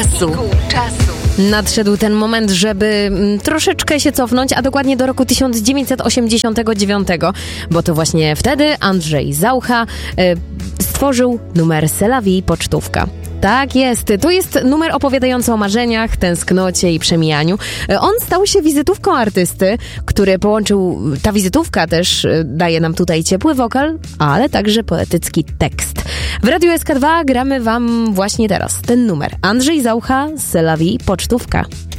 czasu. Nadszedł ten moment, żeby troszeczkę się cofnąć, a dokładnie do roku 1989, bo to właśnie wtedy Andrzej Zaucha stworzył numer C'est la vie pocztówka. Tak jest, to jest numer opowiadający o marzeniach, tęsknocie i przemijaniu. On stał się wizytówką artysty, który połączył, ta wizytówka też daje nam tutaj ciepły wokal, ale także poetycki tekst. W Radiu SK2 gramy wam właśnie teraz ten numer. Andrzej Zaucha, C'est la vie pocztówka.